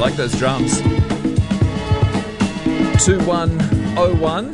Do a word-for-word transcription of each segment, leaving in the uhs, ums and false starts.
like those drums. two one oh one.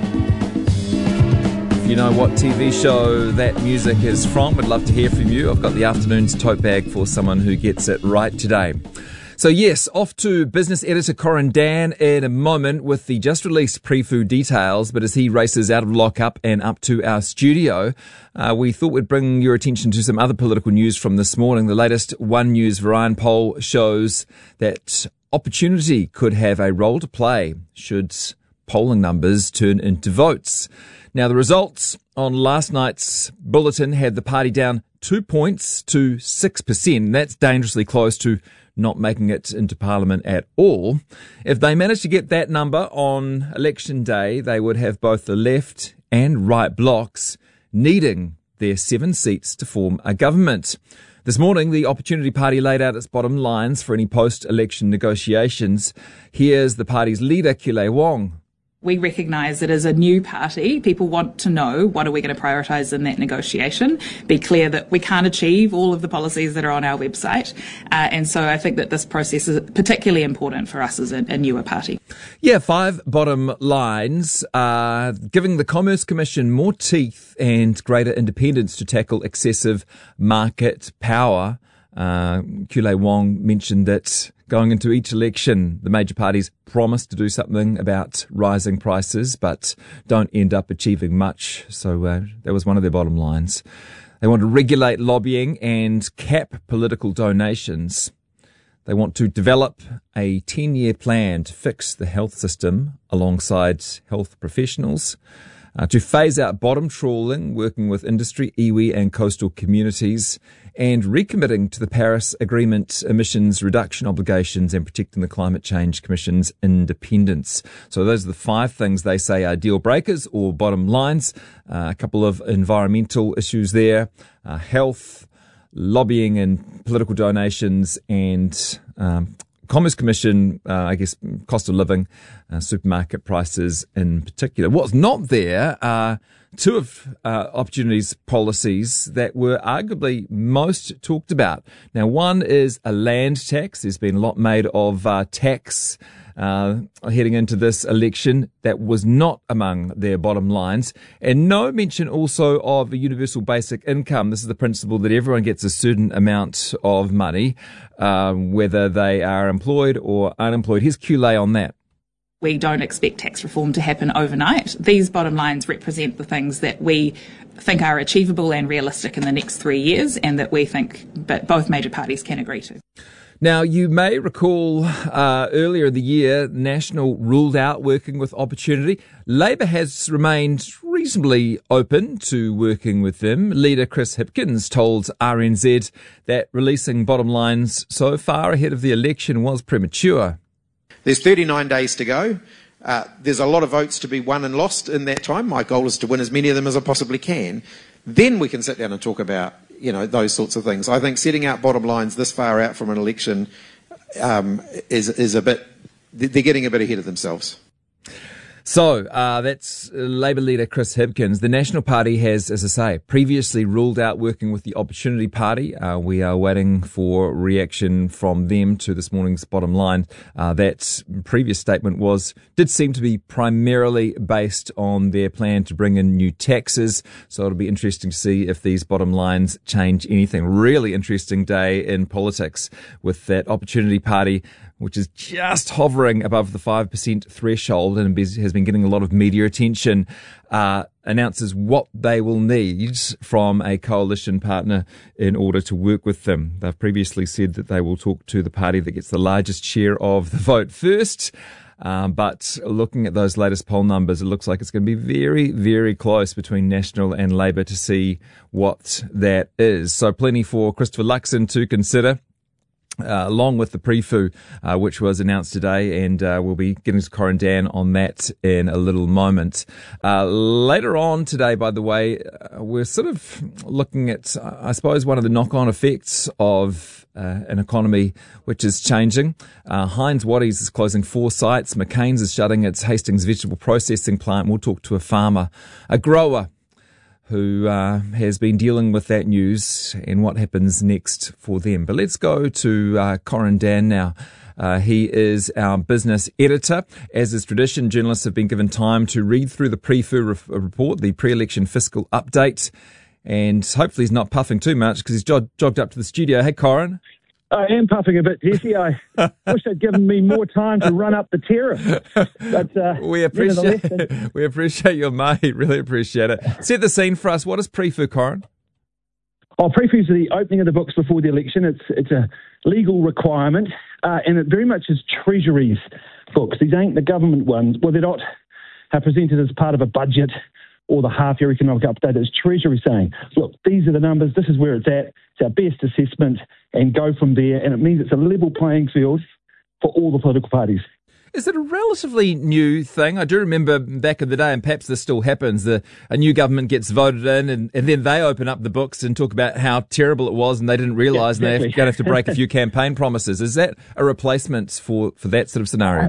If you know what T V show that music is from, I'd love to hear from you. I've got the afternoon's tote bag for someone who gets it right today. So yes, off to business editor Corin Dan in a moment with the just released pre-food details, but as he races out of lockup and up to our studio, uh, we thought we'd bring your attention to some other political news from this morning. The latest One News Varian poll shows that opportunity could have a role to play should polling numbers turn into votes. Now, the results on last night's bulletin had the party down two points to six percent. That's dangerously close to not making it into Parliament at all. If they managed to get that number on election day, they would have both the left and right blocs needing their seven seats to form a government. This morning, the Opportunity Party laid out its bottom lines for any post-election negotiations. Here's the party's leader, Keulei Wong. We recognise that as a new party, people want to know what are we going to prioritise in that negotiation, be clear that we can't achieve all of the policies that are on our website. Uh, and so I think that this process is particularly important for us as a, a newer party. Yeah, five bottom lines, uh, giving the Commerce Commission more teeth and greater independence to tackle excessive market power. Uh, Keulei Wong mentioned that going into each election, the major parties promise to do something about rising prices, but don't end up achieving much. So uh, that was one of their bottom lines. They want to regulate lobbying and cap political donations. They want to develop a ten-year plan to fix the health system alongside health professionals. Uh, to phase out bottom trawling, working with industry, iwi and coastal communities, and recommitting to the Paris Agreement emissions reduction obligations and protecting the Climate Change Commission's independence. So those are the five things they say are deal breakers or bottom lines. Uh, a couple of environmental issues there, uh, health, lobbying and political donations, and um, Commerce Commission, uh, I guess, cost of living, uh, supermarket prices in particular. What's not there are two of uh, Opportunity's policies that were arguably most talked about. Now, one is a land tax. There's been a lot made of uh, tax uh, heading into this election. That was not among their bottom lines. And no mention also of a universal basic income. This is the principle that everyone gets a certain amount of money, um, whether they are employed or unemployed. Here's Keulei on that. We don't expect tax reform to happen overnight. These bottom lines represent the things that we think are achievable and realistic in the next three years and that we think but both major parties can agree to. Now, you may recall uh, earlier in the year, National ruled out working with Opportunity. Labor has remained reasonably open to working with them. Leader Chris Hipkins told R N Z that releasing bottom lines so far ahead of the election was premature. There's thirty-nine days to go. Uh, there's a lot of votes to be won and lost in that time. My goal is to win as many of them as I possibly can. Then we can sit down and talk about, you know, those sorts of things. I think setting out bottom lines this far out from an election um, is is a bit. They're getting a bit ahead of themselves. So uh, that's Labor leader Chris Hipkins. The National Party has, as I say, previously ruled out working with the Opportunity Party. Uh, we are waiting for reaction from them to this morning's bottom line. Uh, that previous statement was did seem to be primarily based on their plan to bring in new taxes. So it'll be interesting to see if these bottom lines change anything. Really interesting day in politics with that Opportunity Party, which is just hovering above the five percent threshold and has been getting a lot of media attention, uh, announces what they will need from a coalition partner in order to work with them. They've previously said that they will talk to the party that gets the largest share of the vote first. Um, but looking at those latest poll numbers, it looks like it's going to be very, very close between National and Labor to see what that is. So plenty for Christopher Luxon to consider. Uh, along with the pre-foo, uh, which was announced today, and uh, we'll be getting to Corin Dan on that in a little moment. Uh, later on today, by the way, uh, we're sort of looking at, I suppose, one of the knock-on effects of uh, an economy which is changing. Uh, Heinz Waddies is closing four sites. McCain's is shutting its Hastings vegetable processing plant. We'll talk to a farmer, a grower, who uh, has been dealing with that news and what happens next for them. But let's go to uh, Corin Dan now. Uh, he is our business editor. As is tradition, journalists have been given time to read through the pre-F U re- report, the pre-election fiscal update, and hopefully he's not puffing too much because he's jog- jogged up to the studio. Hey, Corin. I am puffing a bit, Jesse. I wish they'd given me more time to run up the terrace. But uh, we appreciate we appreciate your mate. Really appreciate it. Set the scene for us. What is pre-F U, Corin? Oh, pre-F U is the opening of the books before the election. It's it's a legal requirement, uh, and it very much is Treasury's books. These ain't the government ones. Well, they're not uh, presented as part of a budget or the half-year economic update. It's Treasury saying, look, these are the numbers, this is where it's at, it's our best assessment, and go from there. And it means it's a level playing field for all the political parties. Is it a relatively new thing? I do remember back in the day, and perhaps this still happens, the, a new government gets voted in and, and then they open up the books and talk about how terrible it was and they didn't realise yeah, exactly. and they're going to have to break a few campaign promises. Is that a replacement for, for that sort of scenario?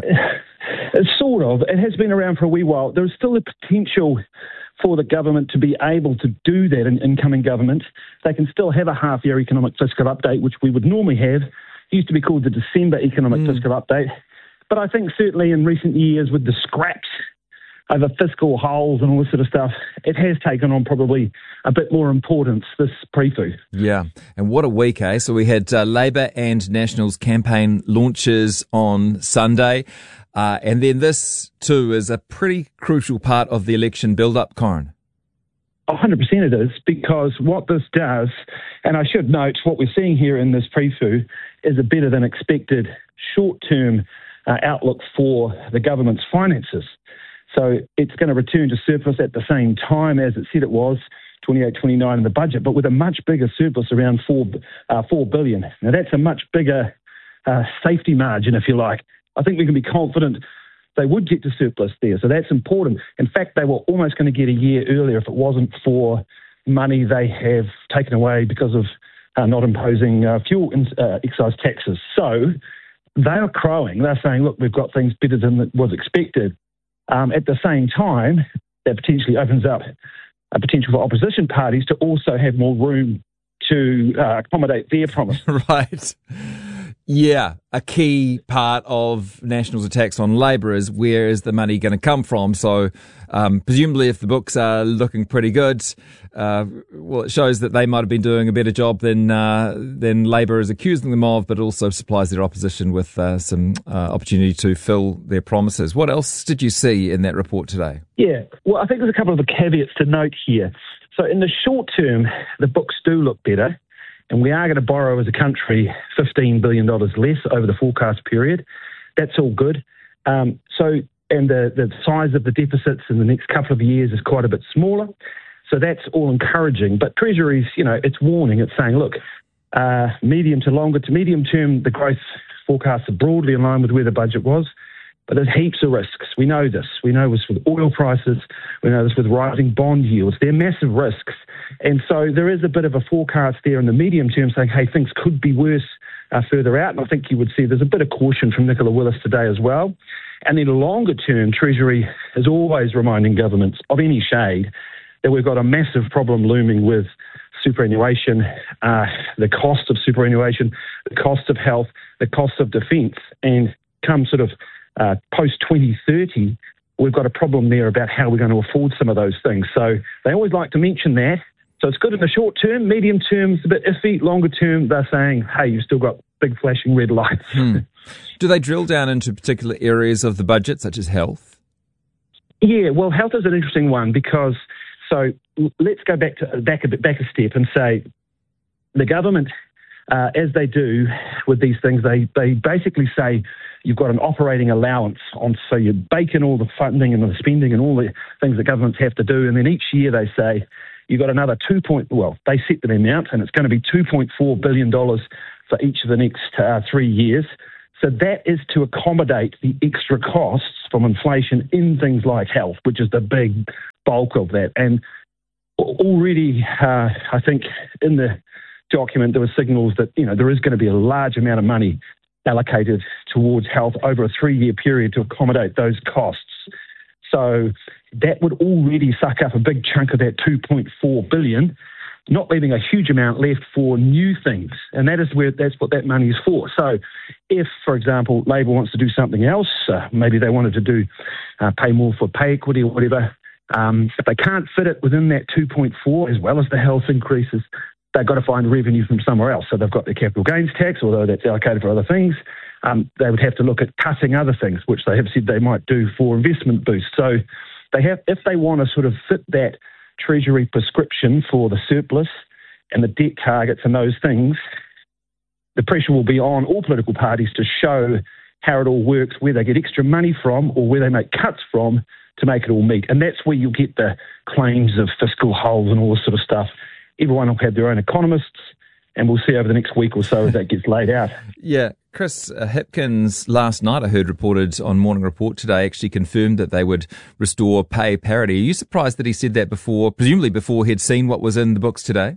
Uh, sort of. It has been around for a wee while. There's still a potential for the government to be able to do that in incoming government. They can still have a half-year economic fiscal update, which we would normally have. It used to be called the December economic mm. fiscal update. But I think certainly in recent years with the scraps over fiscal holes and all this sort of stuff, it has taken on probably a bit more importance, this pre-F U. Yeah, and what a week, eh? So we had uh, Labour and Nationals campaign launches on Sunday. Uh, and then this, too, is a pretty crucial part of the election build-up, Corin. one hundred percent it is, because what this does, and I should note, what we're seeing here in this pre-F U is a better than expected short-term uh, outlook for the government's finances. So it's going to return to surplus at the same time as it said it was, twenty-eight twenty-nine in the budget, but with a much bigger surplus, around four, uh, four billion dollars. Now, that's a much bigger uh, safety margin, if you like. I think we can be confident they would get to surplus there. So that's important. In fact, they were almost going to get a year earlier if it wasn't for money they have taken away because of uh, not imposing uh, fuel uh, excise taxes. So they are crowing. They're saying, look, we've got things better than was expected. Um, at the same time, that potentially opens up a potential for opposition parties to also have more room to uh, accommodate their promise. Right. Yeah, a key part of National's attacks on Labour is where is the money going to come from? So um, presumably if the books are looking pretty good, uh, well, it shows that they might have been doing a better job than uh, than Labour is accusing them of, but also supplies their opposition with uh, some uh, opportunity to fill their promises. What else did you see in that report today? Yeah, well, I think there's a couple of the caveats to note here. So in the short term, the books do look better. And we are going to borrow as a country fifteen billion dollars less over the forecast period. That's all good. Um, so, and the, the size of the deficits in the next couple of years is quite a bit smaller. So that's all encouraging. But Treasury's, you know, it's warning. It's saying, look, uh, medium to longer to medium term, the growth forecasts are broadly in line with where the budget was. But there's heaps of risks. We know this. We know this with oil prices. We know this with rising bond yields. They're massive risks. And so there is a bit of a forecast there in the medium term saying, hey, things could be worse uh, further out. And I think you would see there's a bit of caution from Nicola Willis today as well. And then longer term, Treasury is always reminding governments of any shade that we've got a massive problem looming with superannuation, uh, the cost of superannuation, the cost of health, the cost of defence, and come sort of Uh, post twenty thirty, we've got a problem there about how we're going to afford some of those things. So they always like to mention that. So it's good in the short term. Medium term is a bit iffy. Longer term, they're saying, hey, you've still got big flashing red lights. Hmm. Do they drill down into particular areas of the budget, such as health? Yeah, well, health is an interesting one because, so let's go back to back a bit, back a step and say the government, uh, as they do with these things, they, they basically say, you've got an operating allowance on, so you bake in all the funding and the spending and all the things that governments have to do, and then each year they say you've got another two point. Well, they set the amount, and it's going to be two point four billion dollars for each of the next uh, three years. So that is to accommodate the extra costs from inflation in things like health, which is the big bulk of that. And already, uh, I think in the document there were signals that you know there is going to be a large amount of money allocated towards health over a three-year period to accommodate those costs. So that would already suck up a big chunk of that two point four billion dollars, not leaving a huge amount left for new things. And that is where that's what that money is for. So if, for example, Labor wants to do something else, uh, maybe they wanted to do uh, pay more for pay equity or whatever, um, if they can't fit it within that two point four as well as the health increases, they've got to find revenue from somewhere else. So they've got their capital gains tax, although that's allocated for other things. Um, they would have to look at cutting other things, which they have said they might do for investment boosts. So they have, if they want to sort of fit that Treasury prescription for the surplus and the debt targets and those things, the pressure will be on all political parties to show how it all works, where they get extra money from or where they make cuts from to make it all meet. And that's where you'll get the claims of fiscal holes and all this sort of stuff. Everyone will have their own economists, and we'll see over the next week or so as that gets laid out. Yeah. Chris uh, Hipkins last night, I heard reported on Morning Report today, actually confirmed that they would restore pay parity. Are you surprised that he said that before, presumably before he'd seen what was in the books today?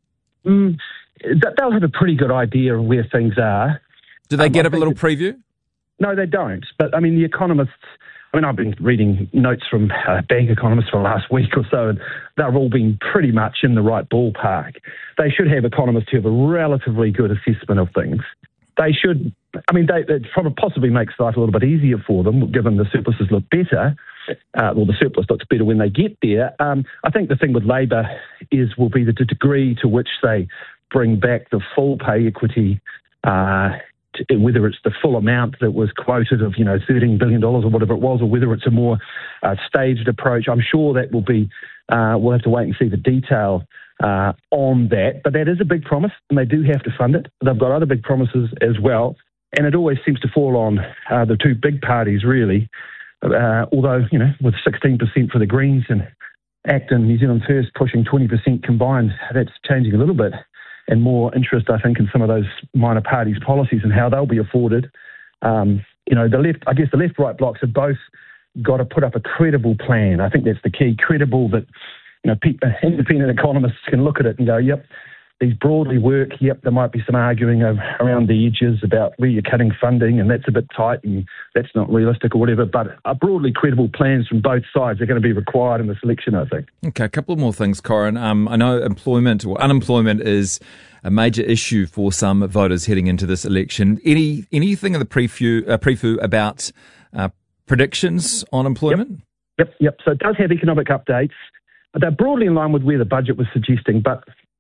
Mm, they'll have a pretty good idea of where things are. Do they um, get I a little preview? No, they don't. But, I mean, the economists, I mean, I've been reading notes from uh, bank economists for the last week or so, and they've all been pretty much in the right ballpark. They should have economists who have a relatively good assessment of things. They should, I mean, they, it probably possibly makes life a little bit easier for them, given the surpluses look better, uh, or the surplus looks better when they get there. Um, I think the thing with Labor is will be the degree to which they bring back the full pay equity, uh, to, whether it's the full amount that was quoted of, you know, thirteen billion dollars or whatever it was, or whether it's a more uh, staged approach. I'm sure that will be, uh, we'll have to wait and see the detail uh, on that. But that is a big promise, and they do have to fund it. They've got other big promises as well. And it always seems to fall on uh, the two big parties, really. Uh, although, you know, with sixteen percent for the Greens and ACT and New Zealand First pushing twenty percent combined, that's changing a little bit. And more interest, I think, in some of those minor parties' policies and how they'll be afforded. Um, you know, the left, I guess the left-right blocs have both got to put up a credible plan. I think that's the key. Credible that, you know, people, independent economists can look at it and go, yep, these broadly work. Yep, there might be some arguing around the edges about where you're cutting funding and that's a bit tight and that's not realistic or whatever. But a broadly credible plans from both sides are going to be required in this election, I think. Okay, a couple more things, Corin. Um, I know employment or unemployment is a major issue for some voters heading into this election. Any anything in the preview, uh, preview about uh, predictions on employment? Yep, yep, yep. So it does have economic updates. They're broadly in line with where the budget was suggesting, but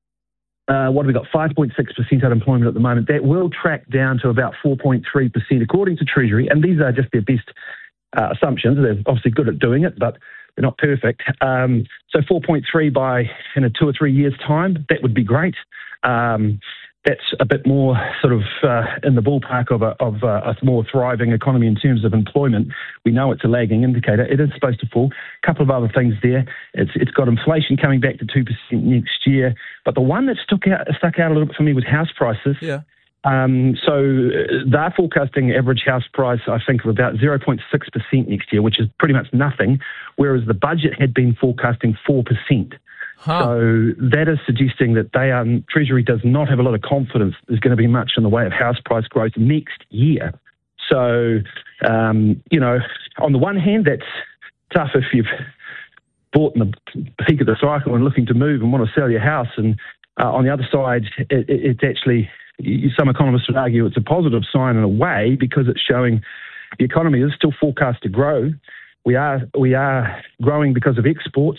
Uh, what have we got? five point six percent unemployment at the moment. That will track down to about four point three percent according to Treasury, and these are just their best uh, assumptions. They're obviously good at doing it, but they're not perfect. Um, so four point three by in a two or three years' time, that would be great. Um, that's a bit more sort of uh, in the ballpark of, a, of a, a more thriving economy in terms of employment. We know it's a lagging indicator. It is supposed to fall. A couple of other things there. It's It's got inflation coming back to two percent next year. But the one that stuck out, stuck out a little bit for me was house prices. Yeah. Um, so they're forecasting average house price, I think, of about zero point six percent next year, which is pretty much nothing, whereas the budget had been forecasting four percent. Huh. So that is suggesting that they are, Treasury does not have a lot of confidence there's going to be much in the way of house price growth next year. So, um, you know, on the one hand, that's tough if you've bought in the peak of the cycle and looking to move and want to sell your house. And uh, on the other side, it, it's actually, some economists would argue it's a positive sign in a way because it's showing the economy is still forecast to grow. We are we are growing because of exports.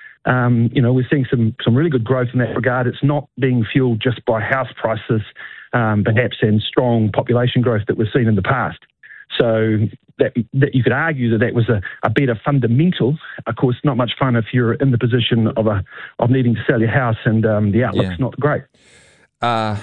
Um, you know, we're seeing some some really good growth in that regard. It's not being fueled just by house prices, um, perhaps, and strong population growth that we've seen in the past. So that, that you could argue that that was a, a better fundamental. Of course, not much fun if you're in the position of a of needing to sell your house and um, the outlook's yeah. not great. Uh,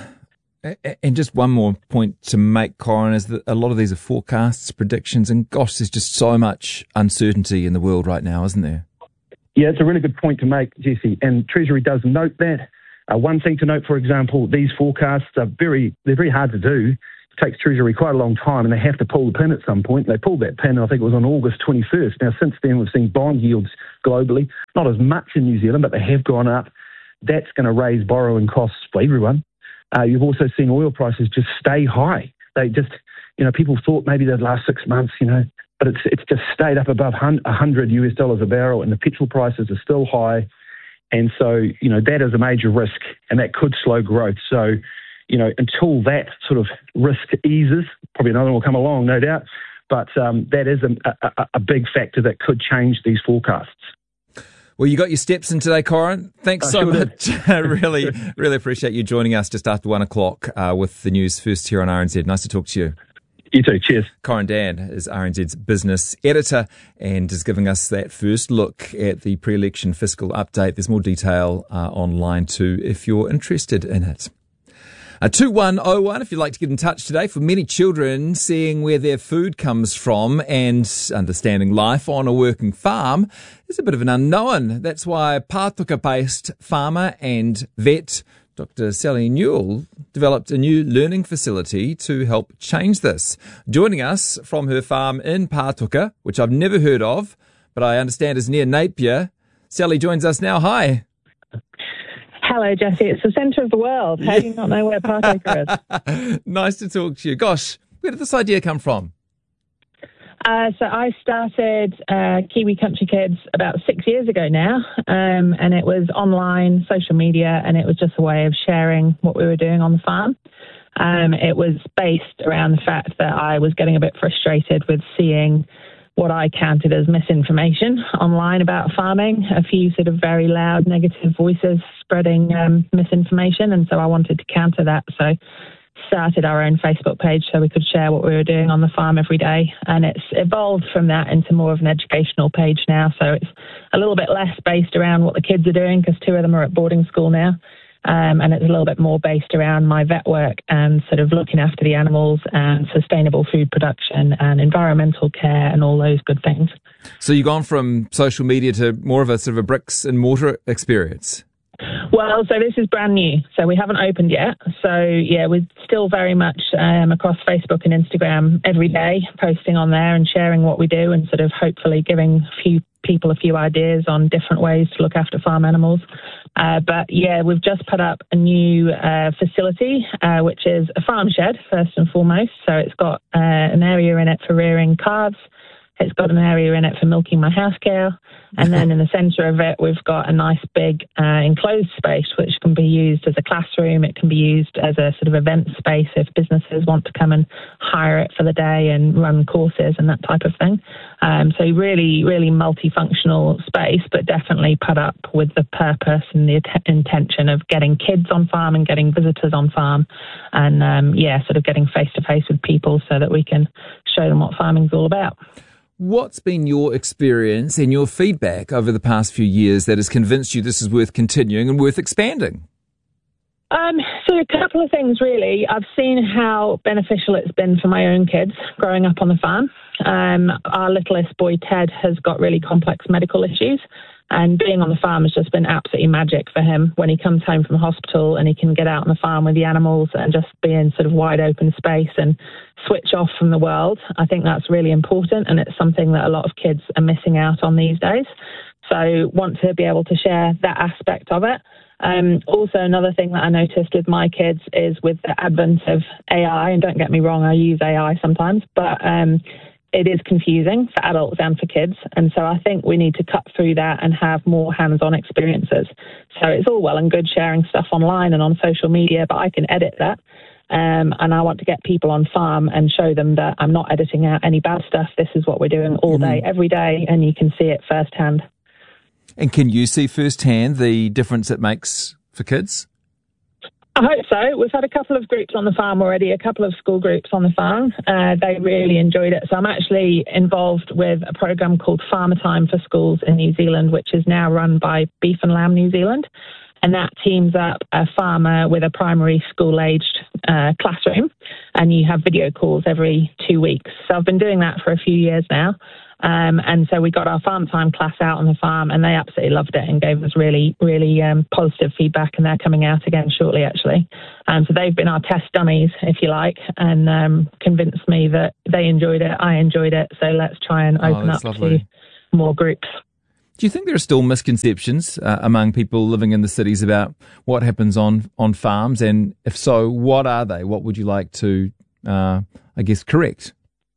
and just one more point to make, Corin, is that a lot of these are forecasts, predictions, and gosh, there's just so much uncertainty in the world right now, isn't there? Yeah, it's a really good point to make, Jesse, and Treasury does note that. Uh, one thing to note, for example, these forecasts are very, they're very hard to do. It takes Treasury quite a long time, and they have to pull the pin at some point. They pulled that pin, I think it was on August twenty-first. Now, since then, we've seen bond yields globally, not as much in New Zealand, but they have gone up. That's going to raise borrowing costs for everyone. Uh, you've also seen oil prices just stay high. They just, you know, people thought maybe the last six months, you know, but it's it's just stayed up above one hundred US dollars a barrel, and the petrol prices are still high. And so, you know, that is a major risk, and that could slow growth. So, you know, until that sort of risk eases, probably another one will come along, no doubt. But um, that is a, a, a big factor that could change these forecasts. Well, you got your steps in today, Corin. Thanks I so sure much. really, really appreciate you joining us just after one o'clock uh, with the news first here on R N Z. Nice to talk to you. You too. Cheers. Corin Dann is R N Z's business editor and is giving us that first look at the pre-election fiscal update. There's more detail uh, online too if you're interested in it. Uh, two one oh one if you'd like to get in touch today. For many children, seeing where their food comes from and understanding life on a working farm is a bit of an unknown. That's why Pātuka-based farmer and vet Doctor Sally Newell developed a new learning facility to help change this. Joining us from her farm in Pātuka, which I've never heard of, but I understand is near Napier, Sally joins us now. Hi. Hello, Jesse. It's the centre of the world. How do you not know where Pātuka is? Nice to talk to you. Gosh, where did this idea come from? Uh, so I started uh, Kiwi Country Kids about six years ago now, um, and it was online, social media, and it was just a way of sharing what we were doing on the farm. Um, it was based around the fact that I was getting a bit frustrated with seeing what I counted as misinformation online about farming, a few sort of very loud negative voices spreading um, misinformation, and so I wanted to counter that. So started our own Facebook page so we could share what we were doing on the farm every day, and it's evolved from that into more of an educational page now. So it's a little bit less based around what the kids are doing because two of them are at boarding school now. Um, and it's a little bit more based around my vet work and sort of looking after the animals and sustainable food production and environmental care and all those good things. So you've gone from social media to more of a sort of a bricks and mortar experience? Well, so this is brand new. So we haven't opened yet. So, yeah, we're still very much um, across Facebook and Instagram every day, posting on there and sharing what we do and sort of hopefully giving a few people a few ideas on different ways to look after farm animals. Uh, but, yeah, we've just put up a new uh, facility, uh, which is a farm shed, first and foremost. So it's got uh, an area in it for rearing calves. It's got an area in it for milking my house cow. And then in the centre of it, we've got a nice big uh, enclosed space, which can be used as a classroom. It can be used as a sort of event space if businesses want to come and hire it for the day and run courses and that type of thing. Um, so really, really multifunctional space, but definitely put up with the purpose and the att- intention of getting kids on farm and getting visitors on farm and, um, yeah, sort of getting face-to-face with people so that we can show them what farming's all about. What's been your experience and your feedback over the past few years that has convinced you this is worth continuing and worth expanding? Um, so a couple of things, really. I've seen how beneficial it's been for my own kids growing up on the farm. Um, our littlest boy, Ted, has got really complex medical issues. And being on the farm has just been absolutely magic for him when he comes home from hospital and he can get out on the farm with the animals and just be in sort of wide open space and switch off from the world. I think that's really important, and it's something that a lot of kids are missing out on these days. So want to be able to share that aspect of it. Um, also, another thing that I noticed with my kids is with the advent of A I, and don't get me wrong, I use A I sometimes, but um, it is confusing for adults and for kids. And so I think we need to cut through that and have more hands-on experiences. So it's all well and good sharing stuff online and on social media, but I can edit that. Um, and I want to get people on farm and show them that I'm not editing out any bad stuff. This is what we're doing all day, every day, and you can see it firsthand. And can you see firsthand the difference it makes for kids? I hope so. We've had a couple of groups on the farm already, a couple of school groups on the farm. Uh, they really enjoyed it. So I'm actually involved with a program called Farmer Time for Schools in New Zealand, which is now run by Beef and Lamb New Zealand. And that teams up a farmer with a primary school-aged uh, classroom, and you have video calls every two weeks. So I've been doing that for a few years now. Um, and so we got our farm time class out on the farm, and they absolutely loved it and gave us really, really um, positive feedback, and they're coming out again shortly, actually. Um, so they've been our test dummies, if you like, and um, convinced me that they enjoyed it, I enjoyed it, so let's try and open oh, up lovely. to more groups. Do you think there are still misconceptions uh, among people living in the cities about what happens on, on farms? And if so, what are they? What would you like to, uh, I guess, correct?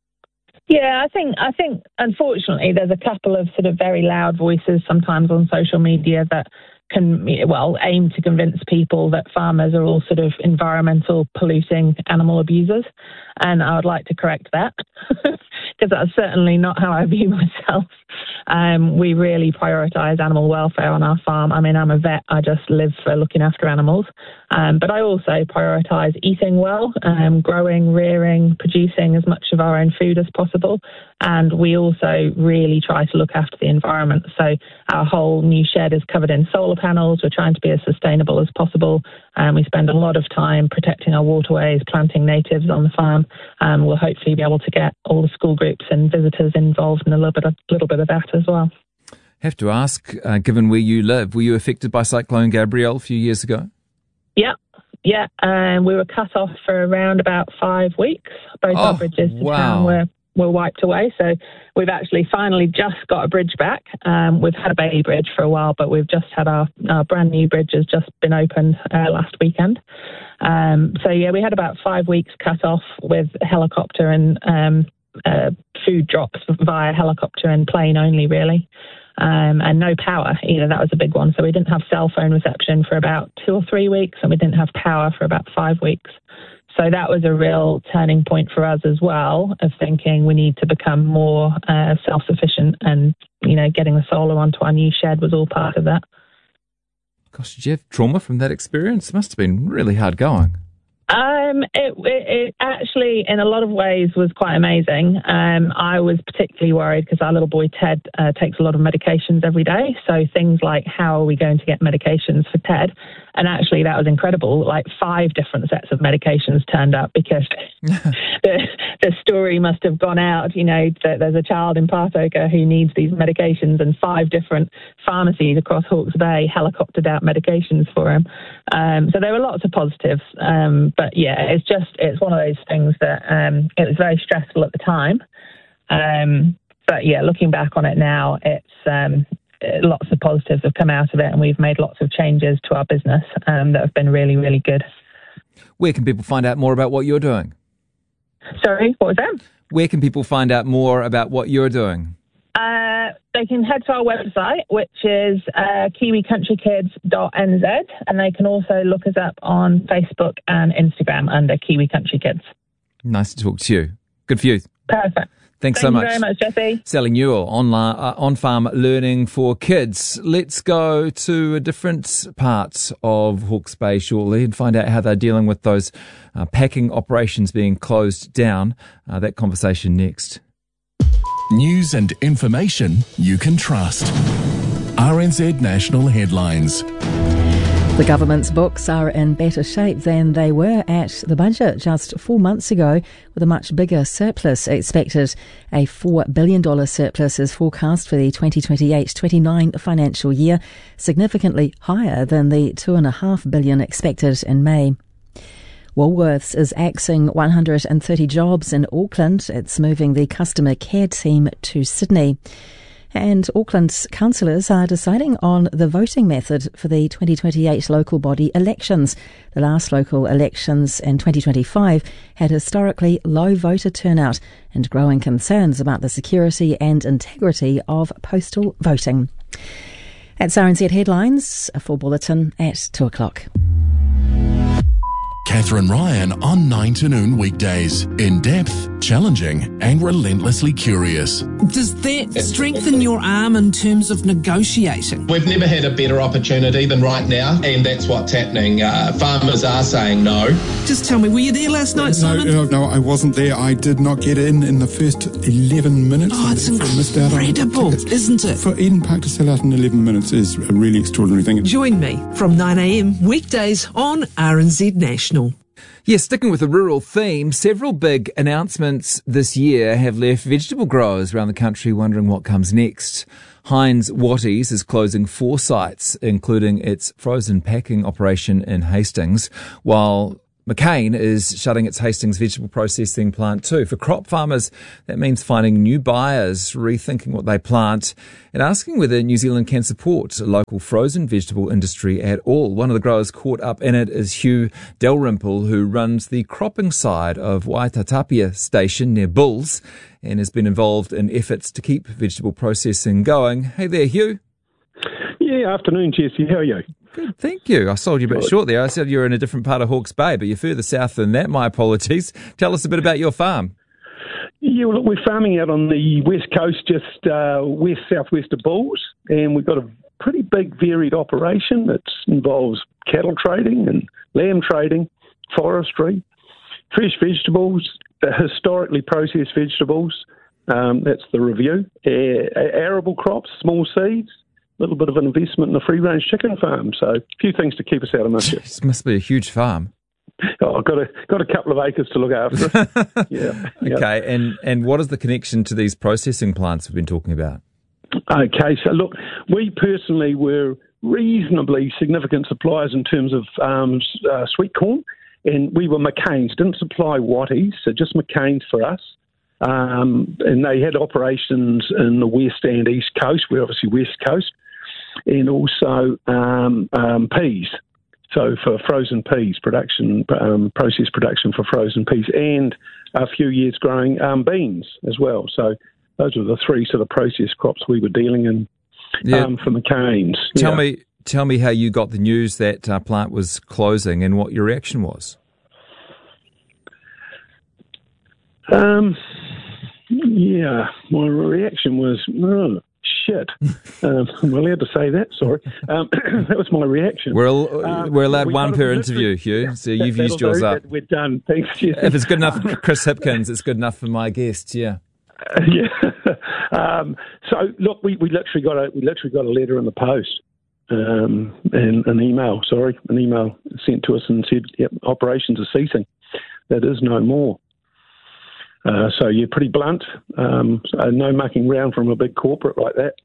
Yeah, I think I think unfortunately there's a couple of sort of very loud voices sometimes on social media that can, well, aim to convince people that farmers are all sort of environmental, polluting animal abusers. And I would like to correct that, because that's certainly not how I view myself. Um, we really prioritise animal welfare on our farm. I mean, I'm a vet. I just live for looking after animals. Um, but I also prioritise eating well, um, growing, rearing, producing as much of our own food as possible. And we also really try to look after the environment. So our whole new shed is covered in solar panels. We're trying to be as sustainable as possible. Um, we spend a lot of time protecting our waterways, planting natives on the farm. Um, we'll hopefully be able to get all the school groups and visitors involved in a little bit of, little bit of that as well. Have to ask, uh, given where you live, were you affected by Cyclone Gabrielle a few years ago? Yeah, yeah. Um, we were cut off for around about five weeks. Both oh, our bridges to wow. town were, were wiped away. So we've actually finally just got a bridge back. Um, we've had a Bailey Bridge for a while, but we've just had our, our brand new bridge has just been opened uh, last weekend. Um, so, yeah, we had about five weeks cut off with helicopter and um, uh, food drops via helicopter and plane only, really. Um, and no power either. That was a big one. So we didn't have cell phone reception for about two or three weeks, and we didn't have power for about five weeks. So that was a real turning point for us as well, of thinking we need to become more uh, self-sufficient, and, you know, getting the solar onto our new shed was all part of that. Gosh, did you have trauma from that experience? It must have been really hard going. Um, it, it, it actually, in a lot of ways, was quite amazing. Um, I was particularly worried because our little boy Ted uh, takes a lot of medications every day. So things like, how are we going to get medications for Ted? And actually, that was incredible. Like five different sets of medications turned up, because the, the story must have gone out, you know, that there's a child in Pātoka who needs these medications, and five different pharmacies across Hawke's Bay helicoptered out medications for him. Um, so there were lots of positives. Um, but yeah, it's just, it's one of those things that um, it was very stressful at the time. Um, but yeah, looking back on it now, it's, um, lots of positives have come out of it, and we've made lots of changes to our business um, that have been really, really good. Where can people find out more about what you're doing? Sorry, what was that? Where can people find out more about what you're doing? Uh, they can head to our website, which is uh, kiwi country kids dot n z, and they can also look us up on Facebook and Instagram under Kiwi Country Kids. Nice to talk to you. Good for you. Perfect. Thanks Thank so much. Thank you very much, Jesse. Sally Newell, on, uh, on-farm learning for kids. Let's go to a different part of Hawke's Bay shortly and find out how they're dealing with those uh, packing operations being closed down. Uh, that conversation next. News and information you can trust. R N Z National Headlines. The government's books are in better shape than they were at the budget just four months ago, with a much bigger surplus expected. A four billion dollars surplus is forecast for the twenty twenty-eight twenty-nine financial year, significantly higher than the two point five billion dollars expected in May. Woolworths is axing one hundred thirty jobs in Auckland. It's moving the customer care team to Sydney. And Auckland's councillors are deciding on the voting method for the twenty twenty-eight local body elections. The last local elections in twenty twenty-five had historically low voter turnout and growing concerns about the security and integrity of postal voting. That's R N Z Headlines, a full bulletin at two o'clock. Catherine Ryan on nine to noon weekdays. In depth, challenging and relentlessly curious. Does that strengthen your arm in terms of negotiating? We've never had a better opportunity than right now, and that's what's happening. Uh, farmers are saying no. Just tell me, were you there last night, Simon? No, no, I wasn't there. I did not get in in the first eleven minutes. Oh, it's I missed out incredible, on isn't it? For Eden Park to sell out in eleven minutes is a really extraordinary thing. Join me from nine a.m. weekdays on R N Z National. Yes, sticking with the rural theme, several big announcements this year have left vegetable growers around the country wondering what comes next. Heinz Watties is closing four sites, including its frozen packing operation in Hastings, while McCain is shutting its Hastings vegetable processing plant too. For crop farmers, that means finding new buyers, rethinking what they plant, and asking whether New Zealand can support a local frozen vegetable industry at all. One of the growers caught up in it is Hugh Dalrymple, who runs the cropping side of Waitatapia Station near Bulls and has been involved in efforts to keep vegetable processing going. Hey there, Hugh. Yeah, Yeah, afternoon, Jesse. How are you? Good, thank you. I sold you a bit Good. short there. I said you're in a different part of Hawke's Bay, but you're further south than that. My apologies. Tell us a bit about your farm. Yeah, well, look, we're farming out on the west coast, just uh, west southwest of Bulls, and we've got a pretty big varied operation that involves cattle trading and lamb trading, forestry, fresh vegetables, uh, historically processed vegetables. Um, that's the review. Uh, arable crops, small seeds, a little bit of an investment in a free-range chicken farm. So a few things to keep us out of mischief. This must be a huge farm. Oh, I've got a got a couple of acres to look after. yeah. Okay, yeah. and and what is the connection to these processing plants we've been talking about? Okay, so look, we personally were reasonably significant suppliers in terms of um, uh, sweet corn, and we were McCain's, didn't supply Watties, so just McCain's for us. Um, and they had operations in the west and east coast. We're obviously west coast, and also um, um, peas. So for frozen peas production, um, process production for frozen peas, and a few years growing um, beans as well. So those were the three sort of processed crops we were dealing in yeah. um, for McCain's. Tell yeah. me, tell me how you got the news that uh, plant was closing and what your reaction was. Um, yeah, my reaction was, oh, shit. um, I'm allowed to say that, sorry. Um, that was my reaction. We're, al- um, we're allowed we one per interview, Hugh, so you've that, used yours do, up. We're done. Thanks, Jesse. If it's good enough for Chris Hipkins, it's good enough for my guests, yeah. Uh, yeah. um, so, look, we, we literally got a we literally got a letter in the post, um, and an email, sorry, an email sent to us and said, yep, operations are ceasing. That is no more. Uh, so you're pretty blunt. Um, so no mucking around from a big corporate like that.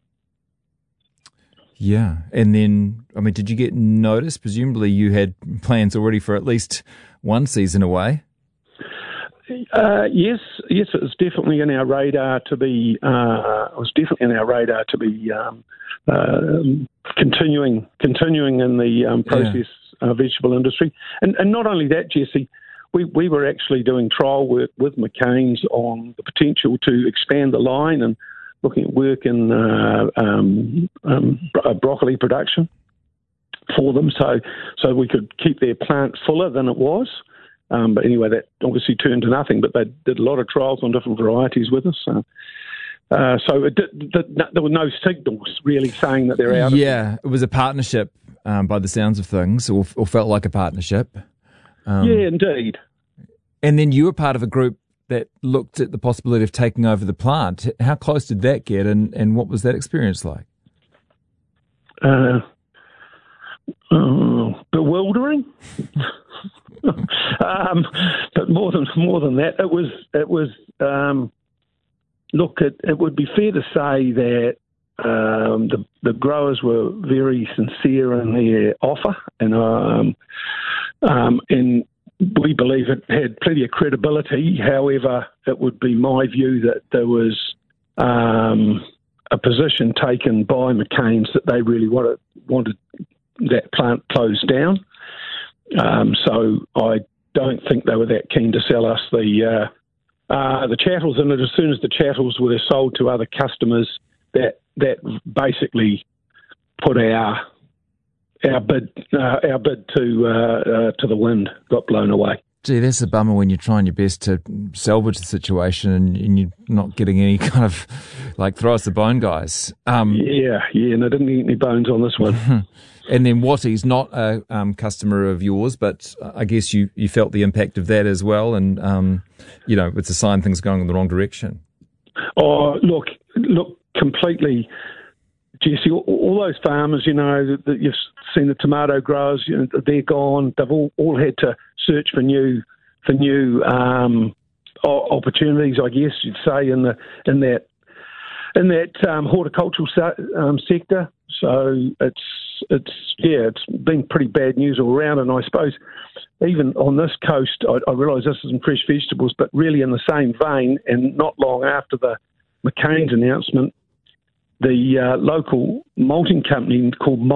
Yeah. And then, I mean, did you get notice? Presumably you had plans already for at least one season away. Uh, yes, yes, it was definitely in our radar to be, uh, it was definitely in our radar to be um, uh, continuing continuing in the um, process yeah. uh, vegetable industry. And, and not only that, Jesse, We we were actually doing trial work with McCain's on the potential to expand the line and looking at work in uh, um, um, bro- broccoli production for them, so so we could keep their plant fuller than it was. Um, but anyway, that obviously turned to nothing. But they did a lot of trials on different varieties with us. So, uh, so it did, the, there were no signals really saying that they're out. Yeah, it was a partnership um, by the sounds of things, or, or felt like a partnership. Um, yeah, indeed. And then you were part of a group that looked at the possibility of taking over the plant. How close did that get, and, and what was that experience like? Uh, oh, bewildering. um, but more than more than that, it was it was. Um, look, it, it would be fair to say that um, the the growers were very sincere in their offer, and um, um, and. We believe it had plenty of credibility. However, it would be my view that there was um, a position taken by McCain's that they really wanted, wanted that plant closed down. Um, so I don't think they were that keen to sell us the uh, uh, the chattels. And as soon as the chattels were sold to other customers, that that basically put our Our bid, uh, our bid to uh, uh, to the wind, got blown away. Gee, that's a bummer when you're trying your best to salvage the situation and, and you're not getting any kind of, like, throw us the bone, guys. Um, yeah, yeah, and I didn't eat any bones on this one. And then Wattie's not a um, customer of yours, but I guess you, you felt the impact of that as well, and, um, you know, it's a sign things are going in the wrong direction. Oh, look, look, completely... Jesse, all, all those farmers, you know, that, that you've seen the tomato growers, you know, they're gone. They've all, all had to search for new for new um, opportunities, I guess you'd say, in the in that in that um, horticultural se- um, sector. So it's it's yeah, it's been pretty bad news all around. And I suppose even on this coast, I, I realise this isn't fresh vegetables, but really in the same vein, and not long after the McCain's announcement, the uh, local malting company called